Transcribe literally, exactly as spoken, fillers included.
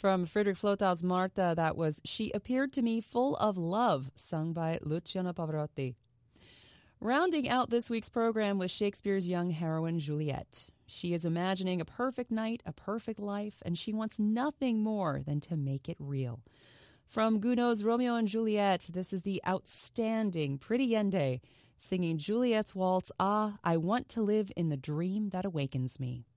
From Friedrich Flotow's Marta, that was She Appeared to Me Full of Love, sung by Luciano Pavarotti. Rounding out this week's program with Shakespeare's young heroine, Juliet. She is imagining a perfect night, a perfect life, and she wants nothing more than to make it real. From Gounod's Romeo and Juliet, this is the outstanding Pretty Yende singing Juliet's waltz, Ah, I Want to Live in the Dream That Awakens Me.